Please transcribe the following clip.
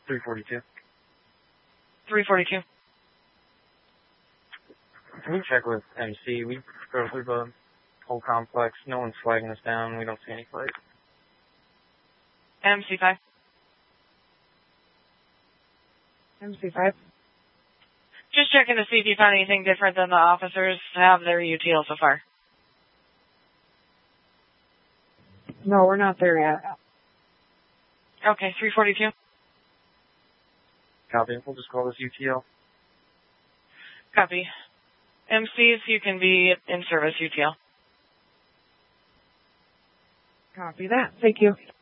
342. 342. Can you check with MC? We go through the whole complex. No one's flagging us down. We don't see any fight. MC5. MC5. Just checking to see if you found anything different than the officers have their UTL so far. No, we're not there yet. Okay, 342. Copy. We'll just call this UTL. Copy. MCs, you can be in service UTL. Copy that. Thank you.